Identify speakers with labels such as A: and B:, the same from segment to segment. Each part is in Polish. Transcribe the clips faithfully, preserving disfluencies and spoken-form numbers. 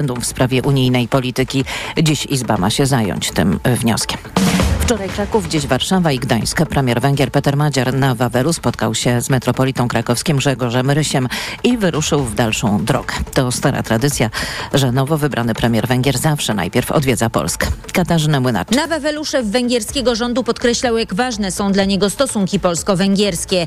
A: w sprawie unijnej polityki. Dziś Izba ma się zająć tym wnioskiem. Wczoraj Kraków, dziś Warszawa i Gdańsk. Premier Węgier Peter Madziar na Wawelu spotkał się z metropolitą krakowskim Grzegorzem Rysiem i wyruszył w dalszą drogę. To stara tradycja, że nowo wybrany premier Węgier zawsze najpierw odwiedza Polskę. Katarzyna Młynarczyk.
B: Na Wawelu szef węgierskiego rządu podkreślał, jak ważne są dla niego stosunki polsko-węgierskie.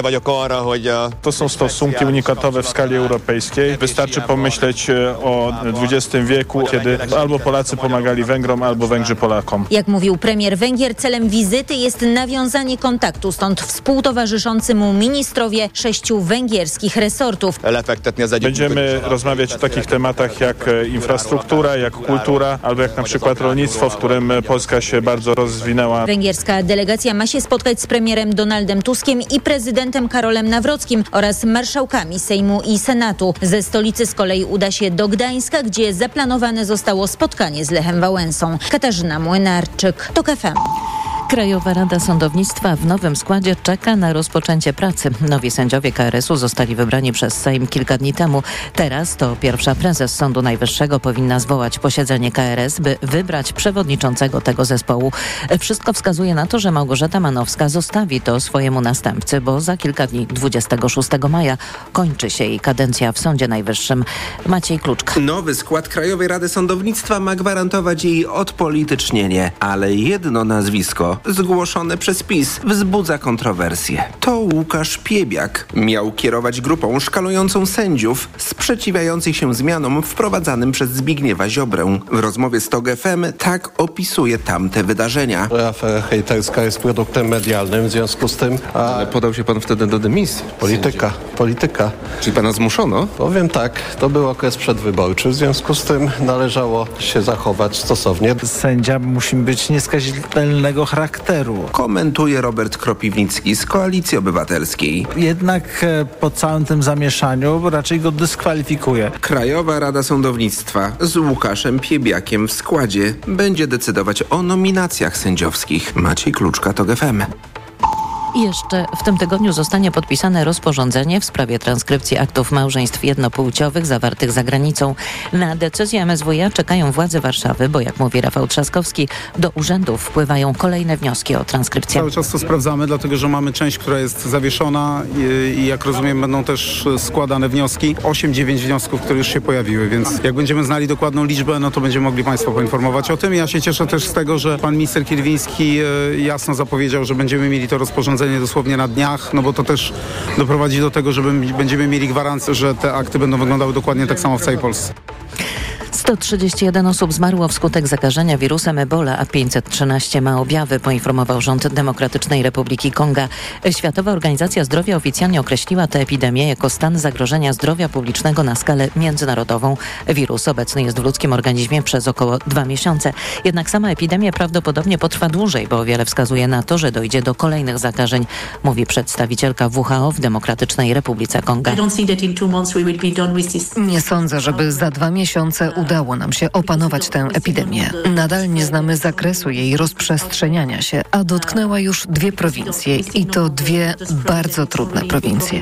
C: To są stosunki unikatowe w skali europejskiej. Wystarczy pomyśleć o dwudziestym wieku, kiedy albo Polacy pomagali Węgrom, albo Węgrzy Polakom.
B: Jak mówił premier Węgier, celem wizyty jest nawiązanie kontaktu, stąd współtowarzyszący mu ministrowie sześciu węgierskich resortów.
C: Będziemy rozmawiać o takich tematach jak infrastruktura, jak kultura, albo jak na przykład rolnictwo, w którym Polska się bardzo rozwinęła.
B: Węgierska delegacja ma się spotkać z premierem Donaldem Tuskiem i prezydentem Karolem Nawrockim oraz marszałkami Sejmu i Senatu. Ze stolicy z kolei uda się do Gdańska, gdzie zaplanowane zostało spotkanie z Lechem Wałęsą. Katarzyna Młynarczyk, TOK F M.
A: Krajowa Rada Sądownictwa w nowym składzie czeka na rozpoczęcie pracy. Nowi sędziowie K R S-u zostali wybrani przez Sejm kilka dni temu. Teraz to pierwsza prezes Sądu Najwyższego powinna zwołać posiedzenie K R S, by wybrać przewodniczącego tego zespołu. Wszystko wskazuje na to, że Małgorzata Manowska zostawi to swojemu następcy, bo za kilka dni, dwudziestego szóstego maja, kończy się jej kadencja w Sądzie Najwyższym. Maciej Kluczka.
D: Nowy skład Krajowej Rady Sądownictwa ma gwarantować jej odpolitycznienie, ale jedno nazwisko zgłoszone przez PiS wzbudza kontrowersje. To Łukasz Piebiak. Miał kierować grupą szkalującą sędziów sprzeciwiających się zmianom wprowadzanym przez Zbigniewa Ziobrę. W rozmowie z TOK F M tak opisuje tamte wydarzenia.
E: Afera hejterska jest produktem medialnym, w związku z tym... A...
D: Ale podał się pan wtedy do dymisji.
E: Polityka, polityka.
D: Czyli pana zmuszono?
E: Powiem tak, to był okres przedwyborczy, w związku z tym należało się zachować stosownie.
F: Sędzia musi być nieskazitelnego charakteru.
D: Komentuje Robert Kropiwnicki z Koalicji Obywatelskiej.
F: Jednak po całym tym zamieszaniu raczej go dyskwalifikuje.
D: Krajowa Rada Sądownictwa z Łukaszem Piebiakiem w składzie będzie decydować o nominacjach sędziowskich. Maciej Kluczka, TOK F M.
A: I jeszcze w tym tygodniu zostanie podpisane rozporządzenie w sprawie transkrypcji aktów małżeństw jednopłciowych zawartych za granicą. Na decyzję M S W iA czekają władze Warszawy, bo jak mówi Rafał Trzaskowski, do urzędów wpływają kolejne wnioski o transkrypcję.
G: Cały czas to sprawdzamy, dlatego że mamy część, która jest zawieszona i, i jak rozumiem będą też składane wnioski. osiem dziewięć wniosków, które już się pojawiły, więc jak będziemy znali dokładną liczbę, no to będziemy mogli Państwa poinformować o tym. Ja się cieszę też z tego, że pan minister Kierwiński jasno zapowiedział, że będziemy mieli to rozporządzenie dosłownie na dniach, no bo to też doprowadzi do tego, że będziemy mieli gwarancję, że te akty będą wyglądały dokładnie tak samo w całej Polsce.
A: sto trzydzieści jeden osób zmarło wskutek zakażenia wirusem Ebola, a pięćset trzynaście ma objawy, poinformował rząd Demokratycznej Republiki Konga. Światowa Organizacja Zdrowia oficjalnie określiła tę epidemię jako stan zagrożenia zdrowia publicznego na skalę międzynarodową. Wirus obecny jest w ludzkim organizmie przez około dwa miesiące. Jednak sama epidemia prawdopodobnie potrwa dłużej, bo wiele wskazuje na to, że dojdzie do kolejnych zakażeń, mówi przedstawicielka W H O w Demokratycznej Republice Konga.
H: Nie sądzę, żeby za dwa miesiące udało nam się opanować tę epidemię. Nadal nie znamy zakresu jej rozprzestrzeniania się, a dotknęła już dwie prowincje i to dwie bardzo trudne prowincje.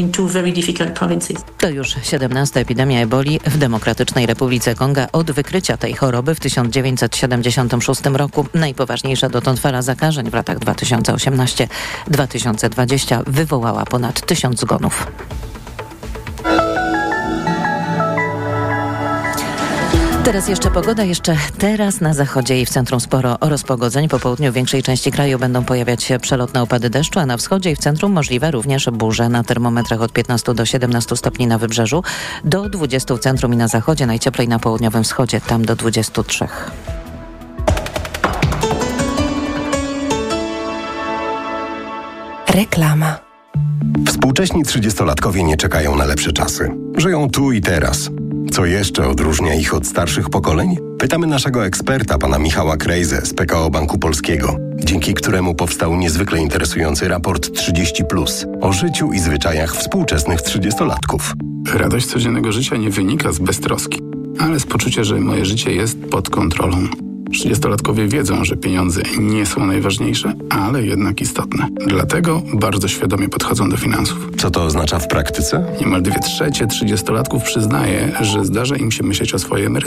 A: To już siedemnasta epidemia eboli w Demokratycznej Republice Konga od wykrycia tej choroby w tysiąc dziewięćset siedemdziesiątym szóstym roku. Najpoważniejsza dotąd fala zakażeń w latach dwa tysiące osiemnasty do dwa tysiące dwudziestego wywołała ponad tysiąc zgonów. Teraz jeszcze pogoda, jeszcze teraz na zachodzie i w centrum sporo rozpogodzeń. Po południu w większej części kraju będą pojawiać się przelotne opady deszczu, a na wschodzie i w centrum możliwe również burze. Na termometrach od piętnastu do siedemnastu stopni na wybrzeżu, do dwudziestu w centrum i na zachodzie, najcieplej na południowym wschodzie, tam do dwudziestu trzech.
I: Reklama. Współcześni trzydziestolatkowie nie czekają na lepsze czasy. Żyją tu i teraz. Co jeszcze odróżnia ich od starszych pokoleń? Pytamy naszego eksperta, pana Michała Krejzę z P K O Banku Polskiego, dzięki któremu powstał niezwykle interesujący raport trzydzieści plus o życiu i zwyczajach współczesnych trzydziestolatków.
J: Radość codziennego życia nie wynika z beztroski, ale z poczucia, że moje życie jest pod kontrolą. trzydziestolatkowie wiedzą, że pieniądze nie są najważniejsze, ale jednak istotne. Dlatego bardzo świadomie podchodzą do finansów.
I: Co to oznacza w praktyce?
J: Niemal dwie trzecie trzydziestolatków przyznaje, że zdarza im się myśleć o swojej emeryturze.